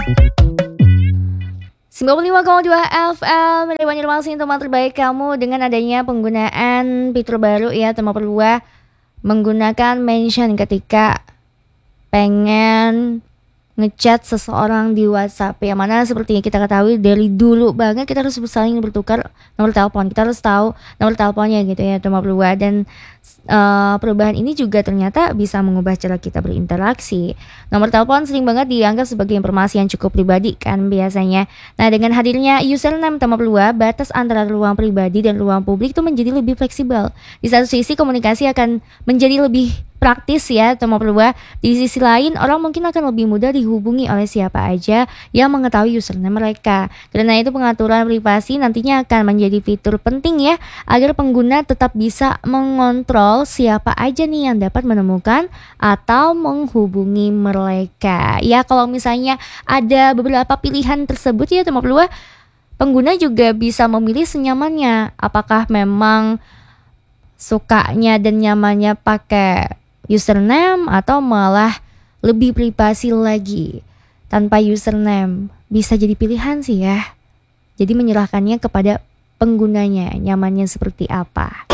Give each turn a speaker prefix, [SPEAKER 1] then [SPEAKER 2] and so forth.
[SPEAKER 1] 95,2 FM dari Banjarmasin, teman terbaik kamu. Dengan adanya penggunaan fitur baru ya, teman berdua menggunakan mention ketika pengen ngechat seseorang di WhatsApp, yang mana seperti yang kita ketahui dari dulu banget kita harus saling bertukar nomor telepon, kita harus tahu nomor teleponnya gitu ya teman berdua. Dan perubahan ini juga ternyata bisa mengubah cara kita berinteraksi. Nomor telepon sering banget dianggap sebagai informasi yang cukup pribadi kan biasanya. Nah, dengan hadirnya username teman berdua, batas antara ruang pribadi dan ruang publik itu menjadi lebih fleksibel. Di satu sisi komunikasi akan menjadi lebih praktis ya teman berdua. Di sisi lain orang mungkin akan lebih mudah dihubungi oleh siapa aja yang mengetahui username mereka. Karena itu pengaturan privasi nantinya akan menjadi fitur penting ya, agar pengguna tetap bisa mengontrol siapa aja nih yang dapat menemukan atau menghubungi mereka. Ya, kalau misalnya ada beberapa pilihan tersebut ya teman berdua, pengguna juga bisa memilih senyamannya. Apakah memang sukanya dan nyamannya pakai username atau malah lebih privasi lagi tanpa username. Bisa jadi pilihan sih ya. Jadi menyerahkannya kepada penggunanya, nyamannya seperti apa.